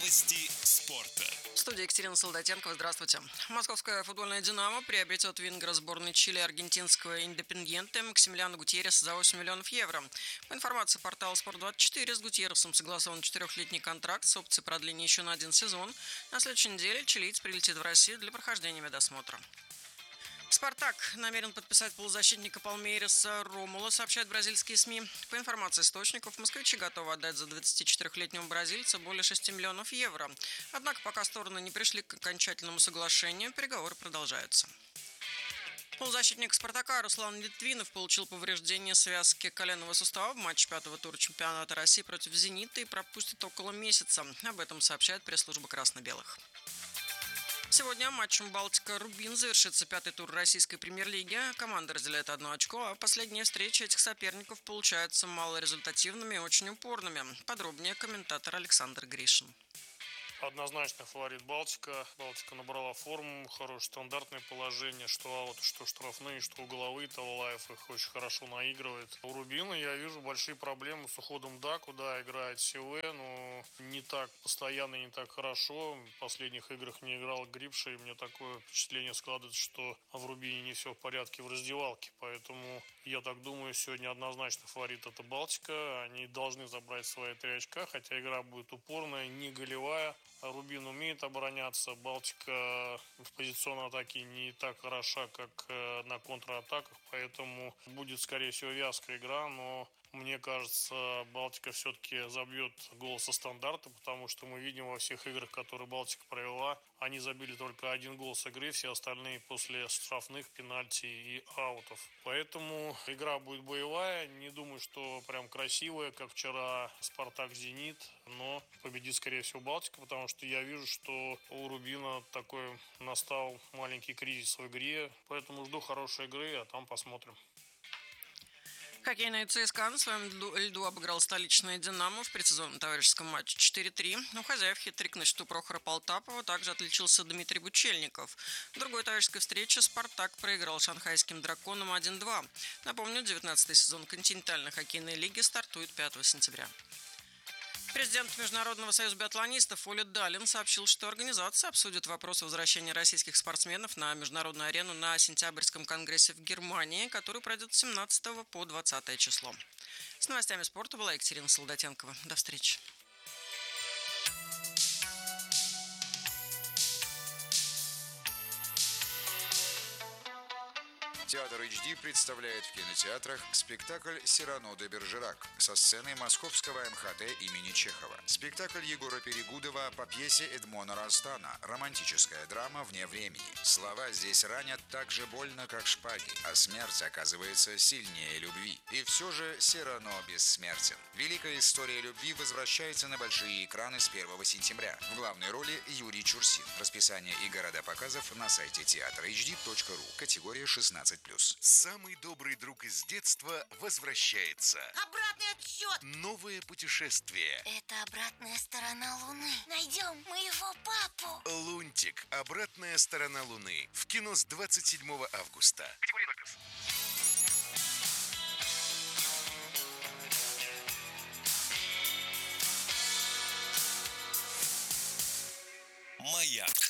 Новости спорта. В студии Екатерина Солдатенкова. Здравствуйте. Московская футбольная «Динамо» приобретет вингера сборной Чили аргентинского «Индепендьенте» Максимилиана Гутьерреса за 8 миллионов евро. По информации портала «Спорт24», с Гутьерресом согласован 4-летний контракт с опцией продления еще на 1 сезон. На следующей неделе чилиец прилетит в Россию для прохождения медосмотра. «Спартак» намерен подписать полузащитника Палмейреса Ромула, сообщают бразильские СМИ. По информации источников, москвичи готовы отдать за 24-летнего бразильца более 6 миллионов евро. Однако пока стороны не пришли к окончательному соглашению, переговоры продолжаются. Полузащитник «Спартака» Руслан Литвинов получил повреждение связки коленного сустава в матче 5-го тура чемпионата России против «Зенита» и пропустит около месяца. Об этом сообщает пресс-служба красно-белых. Сегодня матчем «Балтика-Рубин» завершится 5-й тур российской премьер-лиги. Команда разделяет 1 очко, а последние встречи этих соперников получаются малорезультативными и очень упорными. Подробнее комментатор Александр Гришин. Однозначно фаворит Балтика. Балтика набрала форму, хорошее стандартное положение, что аут, что штрафные, что угловые. Талалаев их очень хорошо наигрывает. У Рубина я вижу большие проблемы с уходом Даку, да, играет Силе, но не так постоянно, не так хорошо. В последних играх не играл Грибша, и мне такое впечатление складывается, что в Рубине не все в порядке в раздевалке. Поэтому я так думаю, сегодня однозначно фаворит это Балтика. Они должны забрать свои 3 очка, хотя игра будет упорная, не голевая. Рубин умеет обороняться, Балтика в позиционной атаке не так хороша, как на контратаках, поэтому будет, скорее всего, вязкая игра, но мне кажется, Балтика все-таки забьет гол со стандарта, потому что мы видим во всех играх, которые Балтика провела, они забили только 1 гол с игры, все остальные после штрафных, пенальти и аутов. Поэтому игра будет боевая, не думаю, что прям красивая, как вчера Спартак-Зенит, но победит, скорее всего, Балтика, потому что я вижу, что у Рубина такой настал маленький кризис в игре, поэтому жду хорошей игры, а там посмотрим. Хоккейный ЦСКА на своем льду обыграл столичное «Динамо» в предсезонном товарищеском матче 4-3. У хозяев хитрик на счету Прохора Полтапова также отличился Дмитрий Бучельников. В другой товарищеской встрече «Спартак» проиграл шанхайским «Драконам» 1-2. Напомню, 19-й сезон континентальной хоккейной лиги стартует 5 сентября. Президент Международного союза биатлонистов Оля Далин сообщил, что организация обсудит вопрос возвращения российских спортсменов на международную арену на сентябрьском конгрессе в Германии, который пройдет с 17 по 20 число. С новостями спорта была Екатерина Солдатенкова. До встречи. Театр HD представляет в кинотеатрах спектакль «Сирано де Бержерак» со сцены Московского МХТ имени Чехова. Спектакль Егора Перегудова по пьесе Эдмона Растана. Романтическая драма вне времени. Слова здесь ранят так же больно, как шпаги, а смерть оказывается сильнее любви. И все же Сирано бессмертен. Великая история любви возвращается на большие экраны с 1 сентября. В главной роли Юрий Чурсин. Расписание и города показов на сайте teatrhd.ru. Категория 16+. Самый добрый друг из детства возвращается. Обратный отсчет! Новое путешествие. Это обратная сторона Луны. Найдем моего папу. Лунтик. Обратная сторона Луны. В кино с 27 августа. Категория 0+. Маяк.